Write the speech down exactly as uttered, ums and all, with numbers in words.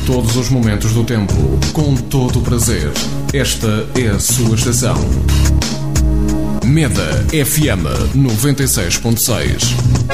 Todos os momentos do tempo, com todo o prazer. Esta é a sua estação. Meda F M noventa e seis ponto seis.